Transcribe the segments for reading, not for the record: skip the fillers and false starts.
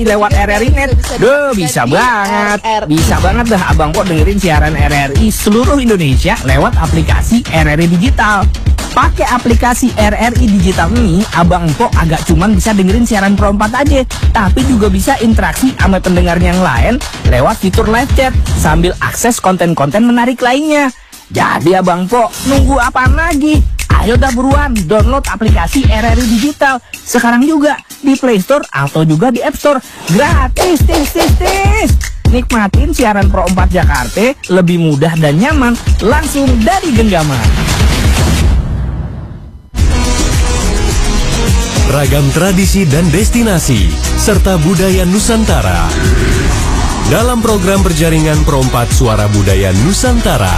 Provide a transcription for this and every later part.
RRI lewat RRI Net. Duh, bisa banget. Bisa banget dah Abang Po dengerin siaran RRI seluruh Indonesia lewat aplikasi RRI Digital. Pakai aplikasi RRI Digital ini, Abang Po agak cuman bisa dengerin siaran Pro 4 aja, tapi juga bisa interaksi sama pendengarnya yang lain lewat fitur live chat sambil akses konten-konten menarik lainnya. Jadi Abang Po, nunggu apaan lagi? Ayo dah buruan download aplikasi RRI Digital sekarang juga di Play Store atau juga di App Store. Gratis, tis. Nikmatin siaran Pro 4 Jakarta lebih mudah dan nyaman langsung dari genggaman. Ragam tradisi dan destinasi serta budaya Nusantara dalam program berjaringan Pro 4 Suara Budaya Nusantara.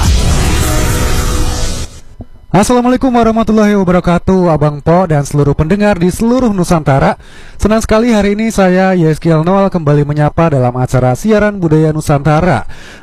Assalamualaikum warahmatullahi wabarakatuh, Abang Po dan seluruh pendengar di seluruh Nusantara. Senang sekali hari ini saya Yeskiel Noel kembali menyapa dalam acara siaran budaya Nusantara.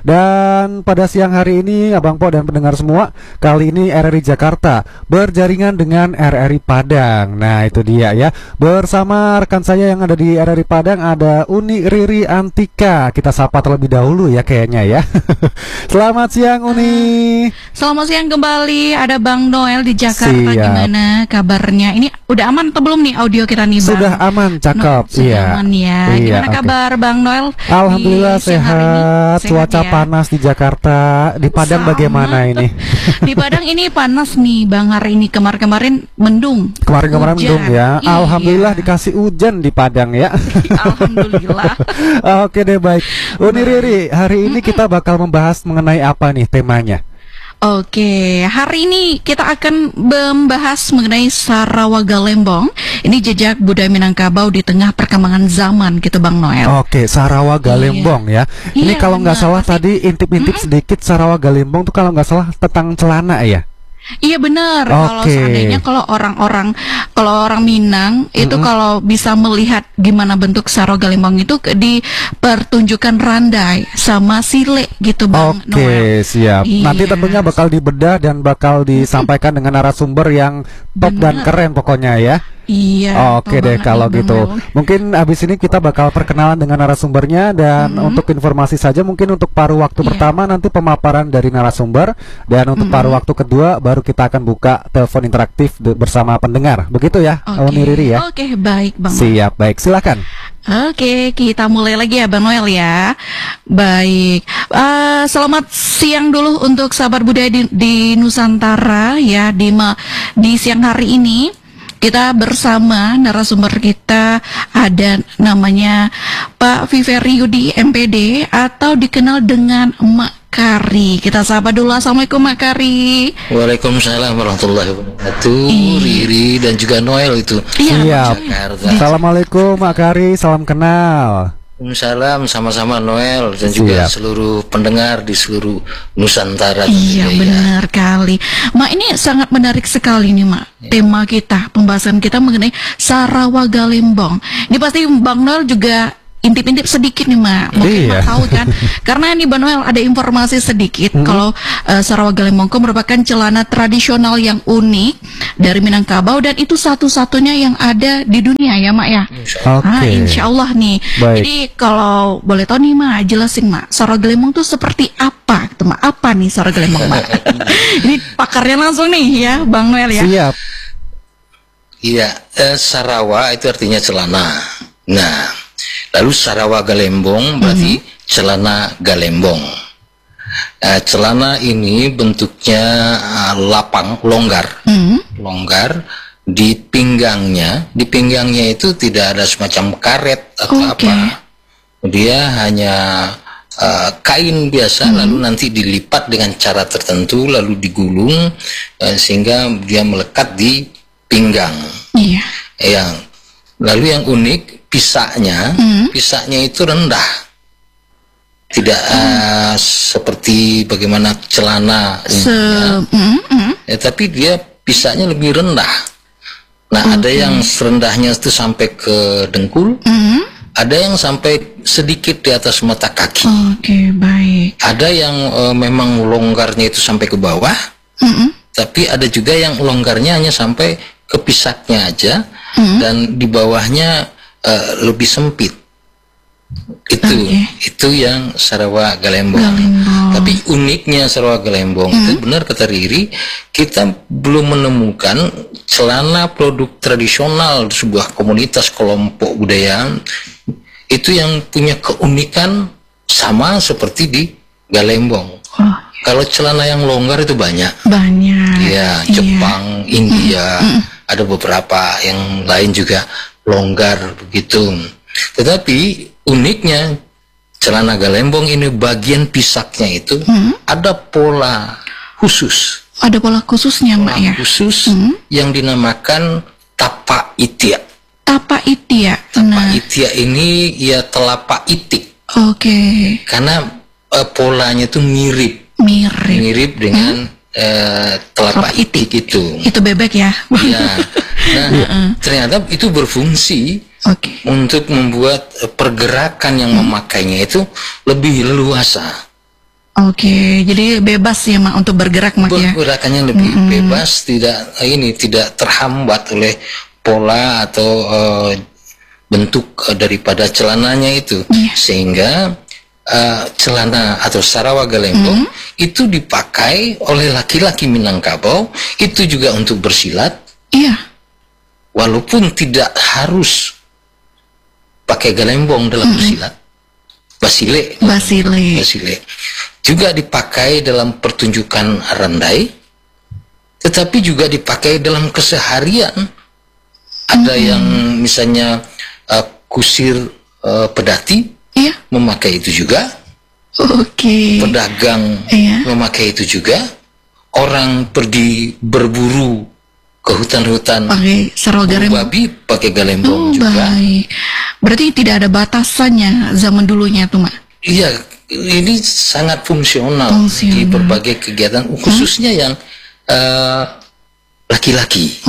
Dan pada siang hari ini Abang Po dan pendengar semua, kali ini RRI Jakarta berjaringan dengan RRI Padang. Nah itu dia ya, bersama rekan saya yang ada di RRI Padang ada Uni Riri Antika. Kita sapa terlebih dahulu ya kayaknya ya. Selamat siang Uni. Selamat siang kembali, ada Bang Noel di Jakarta. Siap. Gimana kabarnya? Ini udah aman atau belum nih audio kita nih Bang? Sudah aman, cakep. Sudah aman ya. Gimana kabar Bang Noel? Alhamdulillah sehat. Cuaca ya? panas di Jakarta. Di Padang bagaimana ini? Di Padang ini panas nih Bang, hari ini. Kemarin mendung. Kemarin mendung ya. Iya. Alhamdulillah dikasih hujan di Padang ya. Alhamdulillah. Oke deh, baik. Uni Riri, hari ini kita bakal membahas mengenai apa nih temanya? Oke, hari ini kita akan membahas mengenai Sarawak Galembong. Ini jejak budaya Minangkabau di tengah perkembangan zaman gitu Bang Noel. Oke, Sarawak Galembong ya. Ini kalau nggak salah tadi intip-intip sedikit, Sarawak Galembong tuh kalau nggak salah tentang celana ya. Iya benar. Kalau seandainya kalau orang Minang itu kalau bisa melihat gimana bentuk Sarawak Galembong itu dipertunjukkan randai sama sile gitu Bang Noel. Oke, siap. Iya. Nanti tentunya bakal dibedah dan bakal disampaikan dengan narasumber yang top dan keren pokoknya ya. Iya. Oke deh kalau gitu. Mungkin abis ini kita bakal perkenalan dengan narasumbernya dan untuk informasi saja mungkin untuk paruh waktu pertama nanti pemaparan dari narasumber dan untuk paruh waktu kedua baru kita akan buka telepon interaktif bersama pendengar. Begitu ya, Uni Riri ya. Oke, baik Bang. Siap, baik. Silakan. Oke, kita mulai lagi ya Bang Noel ya. Baik, selamat siang dulu untuk sahabat budaya di Nusantara ya. Di siang hari ini kita bersama narasumber kita ada namanya Pak Viveri Yudi MPD atau dikenal dengan Mak Kari. Kita sapa dulu. Assalamualaikum Mak Kari. Waalaikumsalam warahmatullahi wabarakatuh. Riri dan juga Noel itu. Iya. Assalamualaikum Mak Kari, salam kenal. Waalaikumsalam, sama-sama Noel dan juga seluruh pendengar di seluruh Nusantara. Iya benar kali Mak, ini sangat menarik sekali nih Mak. Tema kita, pembahasan kita mengenai Sarawak Galembong. Ini pasti Bang Noel juga intip-intip sedikit nih Mak. Mungkin Mak tahu kan. Karena ini Bang Noel ada informasi sedikit kalau Sarawak Galembong merupakan celana tradisional yang unik dari Minangkabau dan itu satu-satunya yang ada di dunia ya Mak ya. Insya Allah nih. Baik. Jadi kalau boleh tahu nih Mak, jelasin Mak, Sarawak Galembong tuh seperti apa gitu Mak? Apa nih Sarawak Galembong Mak? Ini pakarnya langsung nih ya Bang Noel ya. Siap. Iya, Sarawak itu artinya celana. Nah, lalu Sarawak Galembong berarti celana Galembong. Celana ini bentuknya lapang, longgar, di pinggangnya. Di pinggangnya itu tidak ada semacam karet atau apa. Dia hanya kain biasa, lalu nanti dilipat dengan cara tertentu, lalu digulung sehingga dia melekat di pinggang. Iya. Lalu yang unik pisaknya itu rendah, tidak seperti bagaimana celana, tapi dia pisaknya lebih rendah. Nah, ada yang serendahnya itu sampai ke dengkul, ada yang sampai sedikit di atas mata kaki. Oke, baik. Ada yang memang longgarnya itu sampai ke bawah, tapi ada juga yang longgarnya hanya sampai ke pisaknya aja, dan di bawahnya lebih sempit. Itu yang Sarawak Galembong. Tapi uniknya Sarawak Galembong itu benar kata Riri, kita belum menemukan celana produk tradisional sebuah komunitas kelompok budaya itu yang punya keunikan sama seperti di Galembong. Kalau celana yang longgar itu banyak. Ya, Jepang, India, ada beberapa yang lain juga longgar begitu. Tetapi uniknya celana Galembong ini bagian pisaknya itu ada pola khusus. Ada pola khususnya, Mbak ya. Khusus yang dinamakan tapak itia. Tapak itia. Tapak itia ini ya telapak itik. Karena polanya itu mirip dengan telapak itik itu. Itu bebek ya. Ya. Nah, ternyata itu berfungsi untuk membuat pergerakan yang memakainya itu lebih leluasa. Jadi bebas ya, Mak, untuk bergerak, Mak, ya. Pergerakannya lebih bebas, tidak terhambat oleh pola atau bentuk daripada celananya itu, sehingga celana atau Sarawak Galembong itu dipakai oleh laki-laki Minangkabau itu juga untuk bersilat. Walaupun tidak harus pakai galembong dalam bersilat, basile juga dipakai dalam pertunjukan randai, tetapi juga dipakai dalam keseharian. Ada yang misalnya kusir pedati memakai itu juga, pedagang memakai itu juga, orang pergi berburu ke hutan-hutan pakai Sarawak babi pakai galembong juga. Berarti tidak ada batasannya zaman dulunya tuh, Mak. Iya, ini sangat fungsional di berbagai kegiatan, khususnya yang laki-laki.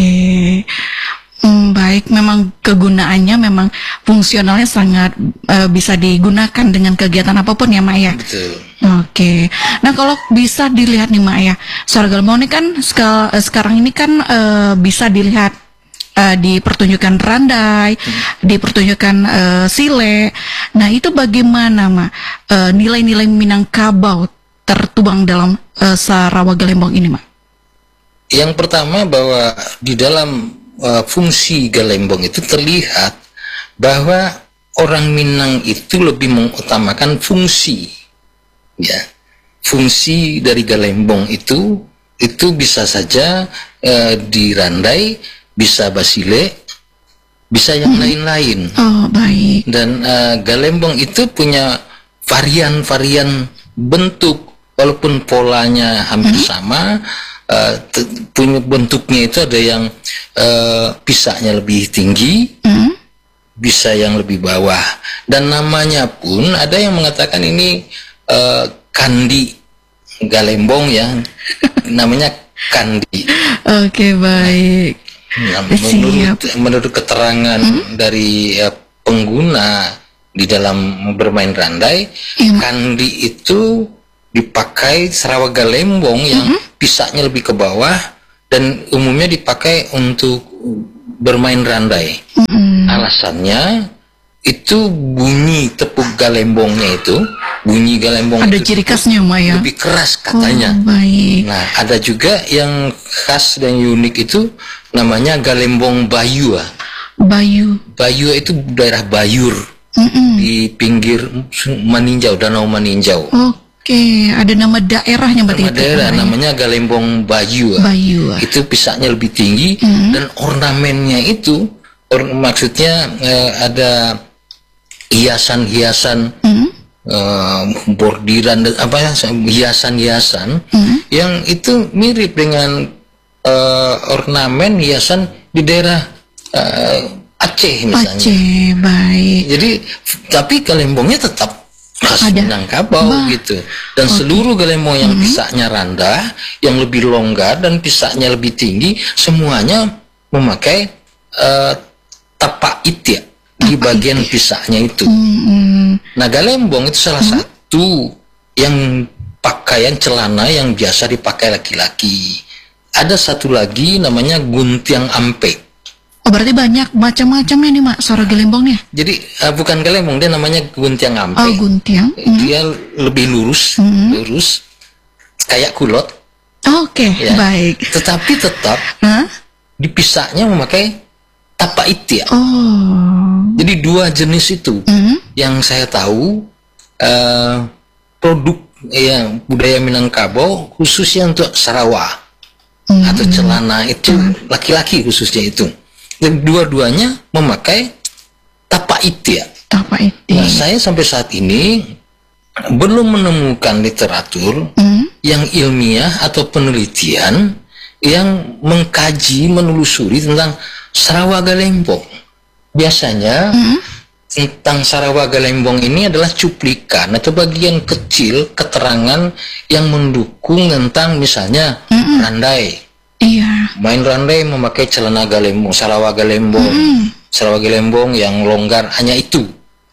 Baik, memang kegunaannya memang fungsionalnya sangat bisa digunakan dengan kegiatan apapun ya, Mak ya. Betul. Nah kalau bisa dilihat nih, Mak ya, Sarawak Galembong ini kan sekarang ini kan bisa dilihat di pertunjukan randai, di pertunjukan sile. Nah itu bagaimana, Mak, nilai-nilai Minangkabau tertuang dalam Sarawak Galembong ini, Mak? Yang pertama bahwa di dalam fungsi galembong itu terlihat bahwa orang Minang itu lebih mengutamakan fungsi, ya. Fungsi dari galembong itu bisa saja dirandai, bisa basile, bisa yang lain-lain. Baik. Dan galembong itu punya varian-varian bentuk, walaupun polanya hampir sama. Punya bentuknya itu ada yang pisaknya lebih tinggi, bisa yang lebih bawah, dan namanya pun ada yang mengatakan ini kandi galembong ya, namanya kandi. Baik. Nah, menurut keterangan dari pengguna di dalam bermain randai, kandi itu dipakai Sarawak Galembong yang pisaknya lebih ke bawah dan umumnya dipakai untuk bermain randai. Alasannya itu bunyi tepuk galembongnya itu, bunyi galembong ada itu ciri khasnya, Maya, lebih keras katanya. Baik. Nah, ada juga yang khas dan unik itu namanya galembong Bayu. Bayu itu daerah Bayur di pinggir Maninjau, Danau Maninjau. Ada nama daerahnya berarti. Nama daerah namanya Galembong Bayu. Itu pisaknya lebih tinggi dan ornamennya itu maksudnya ada hiasan-hiasan bordiran hiasan-hiasan yang itu mirip dengan ornamen hiasan di daerah Aceh misalnya. Baik. Jadi tapi galembongnya tetap khas Minangkabau gitu, dan seluruh galembong yang pisaknya rendah, yang lebih longgar dan pisaknya lebih tinggi, semuanya memakai tapak itia di bagian pisaknya itu. Nah, galembong itu salah satu yang pakaian celana yang biasa dipakai laki-laki. Ada satu lagi namanya guntiang ampek. Oh, berarti banyak macam-macamnya nih, Mak, suara gelembongnya. Jadi bukan gelembong, dia namanya guntiang ampe. Oh, guntiang. Dia lebih lurus, lurus kayak kulot. Oke, Ya. baik. Tetapi tetap Hah? dipisahnya memakai tapak itia. Oh. Jadi dua jenis itu yang saya tahu produk yang budaya Minangkabau khususnya untuk Sarawak atau celana itu laki-laki khususnya itu. Dan dua-duanya memakai tapak itia. Tapak itu. Nah, saya sampai saat ini belum menemukan literatur yang ilmiah atau penelitian yang mengkaji, menelusuri tentang Sarawak Galembong. Biasanya tentang Sarawak Galembong ini adalah cuplikan atau bagian kecil keterangan yang mendukung tentang misalnya randai. Iya. Main randai memakai celana galembong, Sarawak Galembong. Sarawak Galembong yang longgar hanya itu.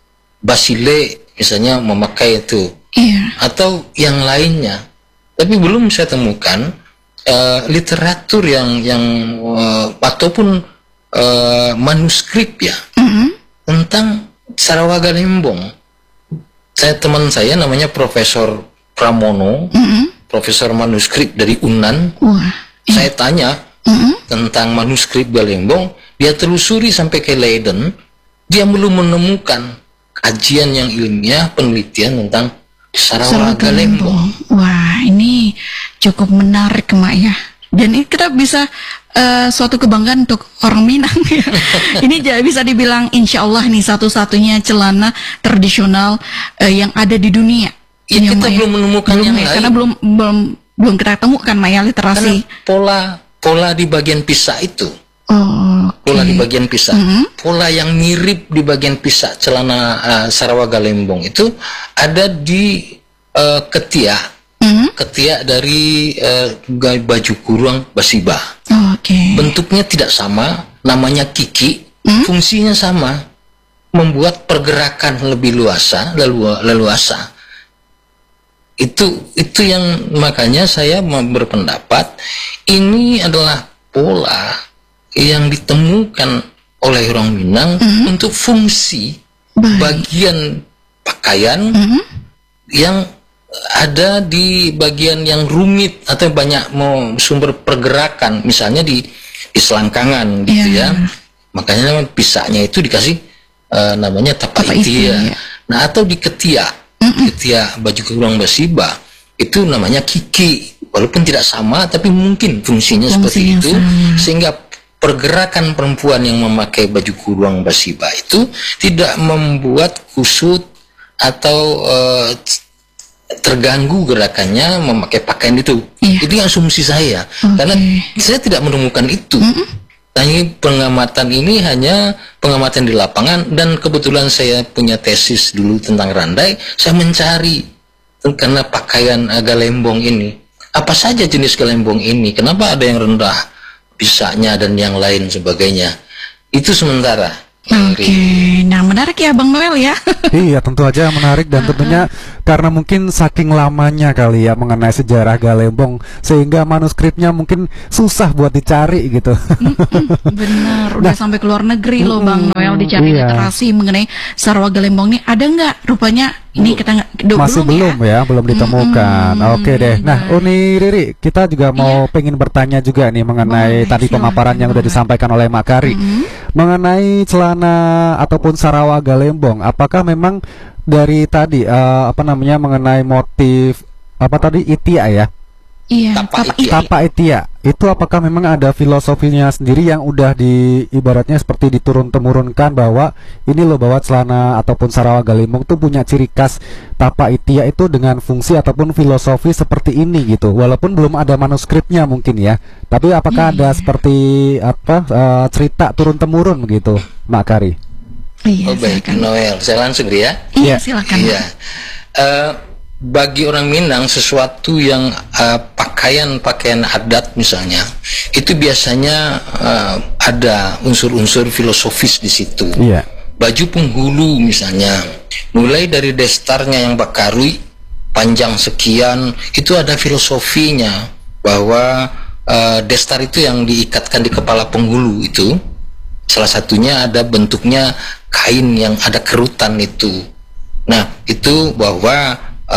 Basile misalnya memakai itu. Iya. Atau yang lainnya. Tapi belum saya temukan literatur yang ataupun manuskrip ya tentang Sarawak Galembong. Teman saya namanya Profesor Pramono, Profesor manuskrip dari Unan. Wah. Saya tanya tentang manuskrip Galembong, dia telusuri sampai ke Leiden, dia belum menemukan kajian yang ilmiah, penelitian tentang Sarawak Galembong. Wah, ini cukup menarik, Mak, ya. Dan ini kita bisa suatu kebanggaan untuk orang Minang ya. Ini bisa dibilang insya Allah nih satu-satunya celana tradisional yang ada di dunia. Ya, Ini, kita Mak, belum menemukan yang lain. karena belum kita temukan, Mak, ya, literasi. Karena pola di bagian pisah itu, Oh, pola di bagian pisah, pola yang mirip di bagian pisah celana Sarawak Galembong itu ada di ketiak. Ketiak dari baju kurung Basiba. Oke. Bentuknya tidak sama, namanya kiki, fungsinya sama, membuat pergerakan lebih leluasa. Itu yang makanya saya berpendapat ini adalah pola yang ditemukan oleh orang Minang untuk fungsi bagian pakaian yang ada di bagian yang rumit atau banyak sumber pergerakan, misalnya di selangkangan gitu ya. Makanya pisahnya itu dikasih namanya tapak itia. Nah, atau di ketiak baju kurung Basiba itu namanya kiki, walaupun tidak sama tapi mungkin fungsinya seperti itu sama. Sehingga pergerakan perempuan yang memakai baju kurung Basiba itu tidak membuat kusut atau terganggu gerakannya memakai pakaian itu. Itu asumsi saya. Karena saya tidak menemukan itu. Tanya pengamatan ini hanya pengamatan di lapangan, dan kebetulan saya punya tesis dulu tentang randai. Saya mencari karena pakaian galembong ini, apa saja jenis galembong ini, kenapa ada yang rendah bisanya dan yang lain sebagainya. Itu sementara. Oke, nah menarik ya Bang Noel ya. Iya, tentu aja menarik, dan tentunya karena mungkin saking lamanya kali ya mengenai sejarah Galembong sehingga manuskripnya mungkin susah buat dicari gitu. Benar, udah sampai ke luar negeri loh Bang Noel dicari literasi mengenai Sarawak Galembong nih, ada nggak? Rupanya ini kita masih belum ya, belum ditemukan. Oke deh. Nah, Uni Riri, kita juga mau pengen bertanya juga nih mengenai tadi pemaparan yang udah disampaikan oleh Mak Kari mengenai celana ataupun Sarawak Galembong. Apakah memang dari tadi mengenai motif itia ya? Iya, tapak itia. Itu apakah memang ada filosofinya sendiri yang udah ibaratnya seperti diturun-temurunkan bahwa ini loh, bahwa celana ataupun Sarawak Galembong tuh punya ciri khas tapak itia itu dengan fungsi ataupun filosofi seperti ini gitu. Walaupun belum ada manuskripnya mungkin ya. Tapi apakah ada seperti cerita turun-temurun begitu, Mak Kari? Iya, baik, Noel. Saya langsung ya. Iya, silakan. Iya. Bagi orang Minang, sesuatu yang pakaian adat misalnya, itu biasanya ada unsur-unsur filosofis di situ. Iya. Baju penghulu misalnya, mulai dari destarnya yang bakarui panjang sekian, itu ada filosofinya bahwa destar itu yang diikatkan di kepala penghulu itu Salah satunya ada bentuknya kain yang ada kerutan itu. Nah, itu bahwa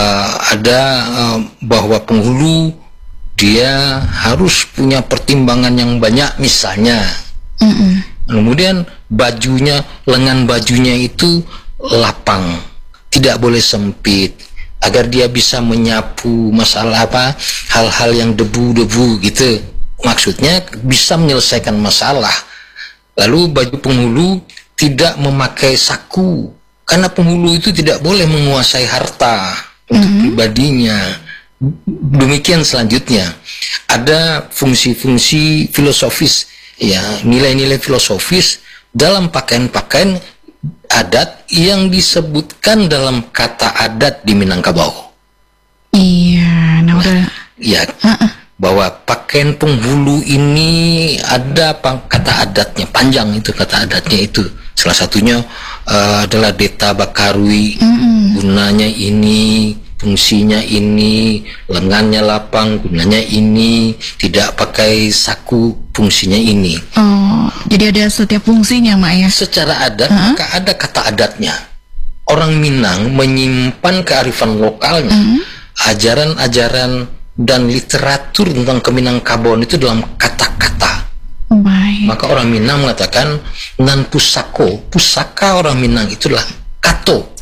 bahwa penghulu dia harus punya pertimbangan yang banyak, misalnya. Kemudian bajunya, lengan bajunya itu lapang, tidak boleh sempit, agar dia bisa menyapu masalah hal-hal yang debu-debu gitu. Maksudnya bisa menyelesaikan masalah. Lalu baju penghulu tidak memakai saku, karena penghulu itu tidak boleh menguasai harta untuk pribadinya. Demikian selanjutnya, ada fungsi-fungsi filosofis, ya, nilai-nilai filosofis dalam pakaian-pakaian adat yang disebutkan dalam kata adat di Minangkabau. Iya, nah udah. Ya, bahwa pakaian penghulu ini ada kata adatnya, panjang itu kata adatnya itu. Salah satunya adalah Deta Bakarui, gunanya ini, fungsinya ini, lengannya lapang, gunanya ini, tidak pakai saku, fungsinya ini. Oh, jadi ada setiap fungsinya, Mak, ya? Secara adat, maka ada kata adatnya. Orang Minang menyimpan kearifan lokalnya, ajaran-ajaran dan literatur tentang Keminangkabauan itu dalam kata-kata. Baik. Maka orang Minang mengatakan nan pusako, pusaka orang Minang itulah kato.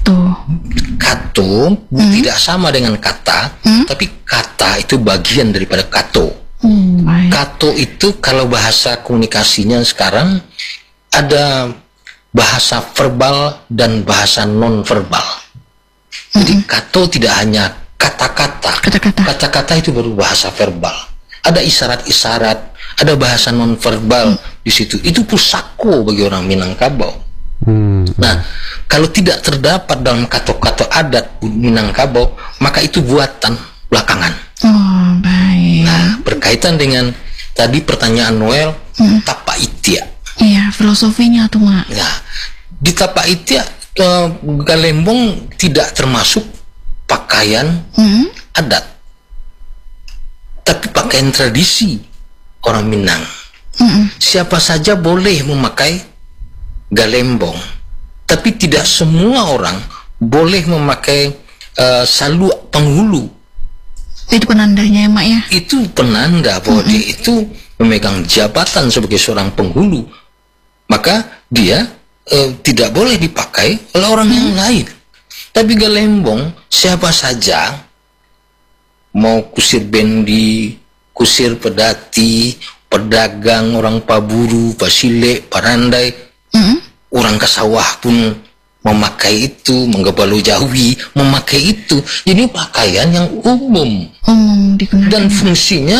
Kato tidak sama dengan kata, tapi kata itu bagian daripada kato. Kato itu kalau bahasa komunikasinya sekarang ada bahasa verbal dan bahasa non verbal. Jadi kato tidak hanya kata-kata. Kata-kata itu baru bahasa verbal. Ada isyarat-isyarat, ada bahasa non verbal di situ. Itu pusako bagi orang Minangkabau. Nah, kalau tidak terdapat dalam kata-kata adat Minangkabau, maka itu buatan belakangan. Oh, baik. Nah, berkaitan dengan tadi pertanyaan Noel, tapa itia. Iya, filosofinya tuh, Mak. Nah, di tapa itia, galembong tidak termasuk pakaian adat, tapi pakaian tradisi orang Minang. Siapa saja boleh memakai galembong, tapi tidak semua orang boleh memakai saluk penghulu. Itu penandanya, Mak, ya? Itu penanda bahwa dia itu memegang jabatan sebagai seorang penghulu, maka dia tidak boleh dipakai oleh orang yang lain. Tapi galembong siapa saja, mau kusir bendi, kusir pedati, pedagang, orang paburu, pasile, parandai, orang kesawah pun memakai itu, menggebalu jawi memakai itu. Jadi pakaian yang umum dan fungsinya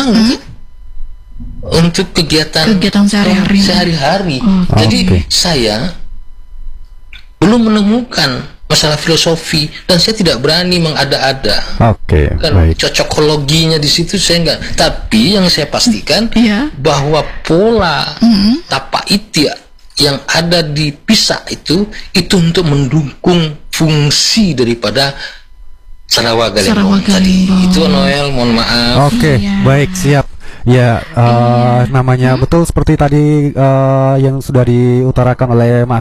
untuk kegiatan sehari-hari. Jadi saya belum menemukan masalah filosofi dan saya tidak berani mengada-ada. Kalau cocokologinya di situ saya enggak. Tapi yang saya pastikan bahwa pola tapa itia yang ada di Pisak itu untuk mendukung fungsi daripada Sarawak Galembong tadi. Itu Noel, mohon maaf. Baik, siap. Ya, namanya betul seperti tadi yang sudah diutarakan oleh Mak